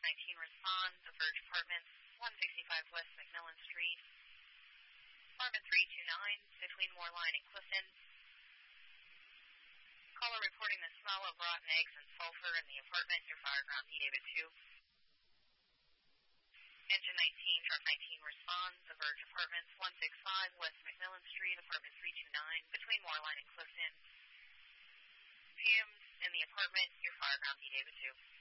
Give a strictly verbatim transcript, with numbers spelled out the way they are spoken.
nineteen respond to Verge Apartments, one sixty-five West McMillan Street. Apartment three two nine, between Moorline and Clifton. Caller reporting the smell of rotten eggs and sulfur in the apartment near Fireground D David two. Engine nineteen, Truck nineteen responds to Verge Apartments, one sixty-five West McMillan Street, Apartment three two nine, between Moorline and Clifton. Fumes in the apartment near Fireground D David two.